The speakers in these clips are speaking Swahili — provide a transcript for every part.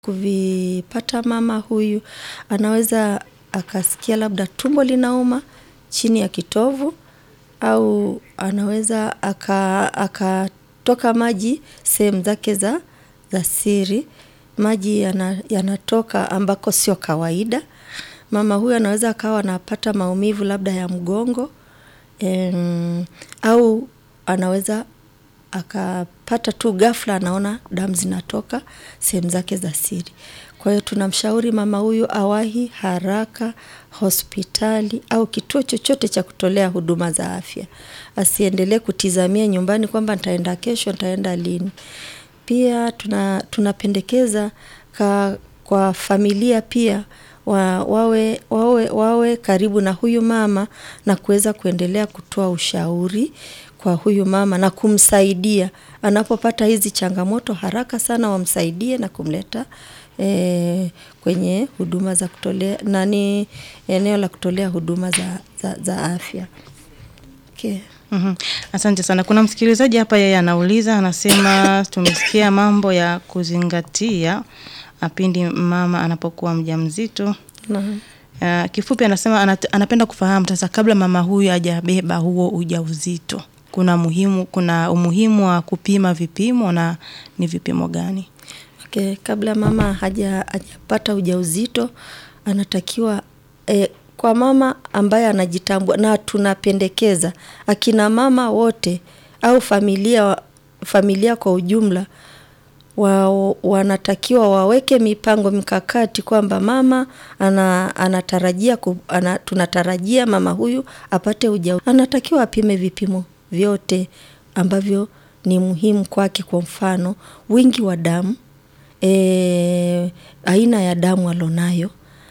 kuvipata mama huyu, anaweza akasikia labda tumbo linauma chini ya kitovu, au anaweza akatoka maji sehemu zake za siri, maji yanatoka ambako sio kawaida. Mama huyu anaweza akawa anapata maumivu labda ya mgongo, au anaweza akapata tu ghafla anaona damu zinatoka sehemu zake za siri. Kwa hiyo tunamshauri mama huyu awahi haraka hospitali au kituo chochote cha kutolea huduma za afya. Asiendelee kutizamia nyumbani kwamba nitaenda kesho, nitaenda lini. Pia tunapendekeza kwa familia pia wawe karibu na huyu mama na kuweza kuendelea kutoa ushauri kwa huyu mama na kumsaidia anapopata hizi changamoto, haraka sana wamsaidie na kumleta kwenye huduma za kutolea eneo la kutolea huduma za afya. Okay. Asante sana. Kuna msikilizaji hapa, yeye anauliza, anasema tumesikia mambo ya kuzingatia pindi mama anapokuwa mjamzito. Kifupi anasema anapenda kufahamu sasa, kabla mama huyu hajabeba huo ujauzito, kuna umuhimu wa kupima vipimo, na ni vipimo gani? Okay, kabla mama hajapata ujauzito anatakiwa kwa mama ambaye anajitambua, na tunapendekeza akina mama wote au familia kwa ujumla wanatakiwa waweke mipango mikakati kwamba mama tunatarajia mama huyu apate ujauzito. Anatakiwa apime vipimo vyote ambavyo ni muhimu kwake, kwa mfano wingi wa damu, aina ya damu alonayo,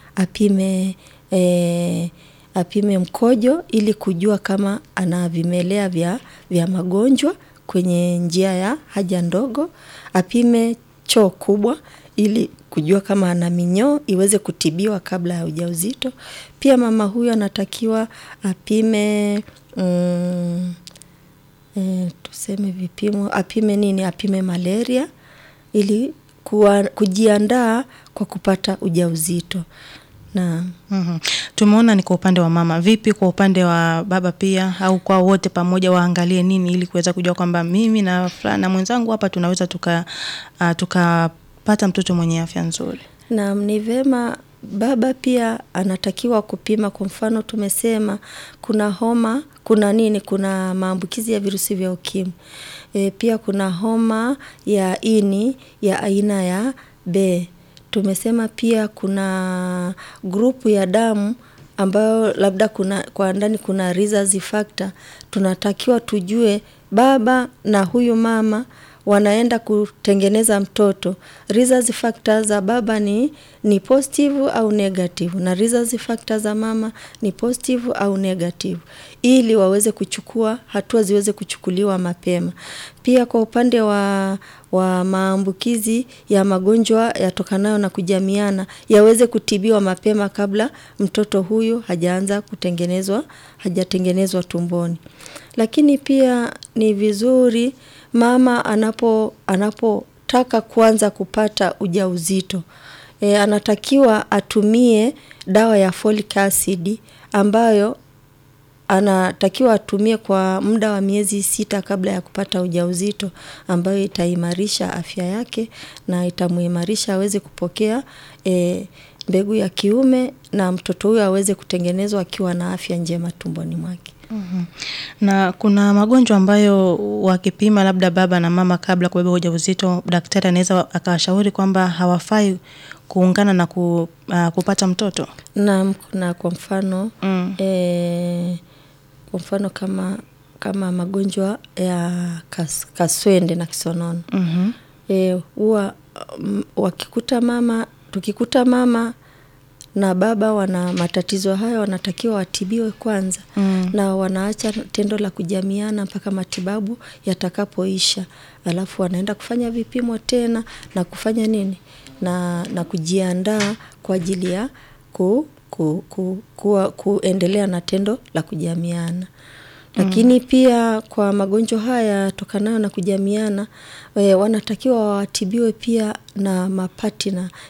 apime mkojo ili kujua kama ana vimelea vya magonjwa kwenye njia ya haja ndogo, apime choo kubwa ili kujua kama ana minyoo iweze kutibiwa kabla ya ujauzito. Pia mama huyu anatakiwa apime tuseme vipimo, apime malaria ili kujiandaa kwa kupata ujauzito. Na tumeona ni kwa upande wa mama. Vipi kwa upande wa baba pia, au kwa wote pamoja waangalie nini ili kuweza kujua kwamba mimi na mwenzangu hapa tunaweza tukapata mtoto mwenye afya nzuri? Na ni vema baba pia anatakiwa kupima. Kwa mfano tumesema kuna homa, kuna maambukizi ya virusi vya ukimwi. Pia kuna homa ya ini ya aina ya B. Tumesema pia kuna grupu ya damu ambayo labda kwa ndani kuna rhesus factor. Tunatakiwa tujue baba na huyu mama wanaenda kutengeneza mtoto. Rhesus factor za baba ni positive au negative, na rhesus factor za mama ni positive au negative, ili waweze kuchukua hatua, ziweze kuchukuliwa mapema. Pia kwa upande wa maambukizi ya magonjwa yatokanayo na kujamiana, yaweze kutibiwa mapema kabla mtoto huyu hajatengenezwa tumboni. Lakini pia ni vizuri mama anapotaka kuanza kupata ujauzito, anatakiwa atumie dawa ya folic acid ambayo anatakiwa atumie kwa muda wa miezi 6 kabla ya kupata ujauzito, ambayo itaimarisha afya yake na itamuimarisha aweze kupokea mbegu ya kiume, na mtoto huyo aweze kutengenezwa akiwa na afya njema tumboni mwake. Na kuna magonjwa ambayo wakipima labda baba na mama kabla kubeba ujauzito, daktari anaweza akawashauri kwamba hawafai kuungana na kupata mtoto? Na kuna kwa mfano kama magonjwa ya kaswende na kisonono. Huwa tukikuta mama na baba wana matatizo haya, wanatakiwa watibiwe kwanza. Na wanaacha tendo la kujamiana mpaka matibabu yatakapoisha. Alafu wanaenda kufanya vipimo tena na kufanya na kujiandaa kwa ajili ya kuendelea na tendo la kujamiana. Lakini pia kwa magonjwa haya tokanayo na kujamiana, wanatakiwa watibiwe pia na mapatina,